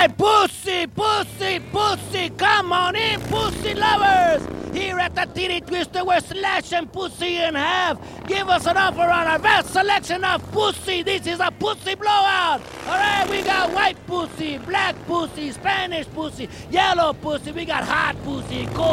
right, pussy, pussy, pussy, come on in, pussy lovers. Here at the Titty Twister, we're slashing pussy in half. Give us an offer on our vast selection of pussy. This is a pussy blowout. All right, we got white pussy, black pussy, Spanish pussy, yellow pussy. We got hot pussy, cold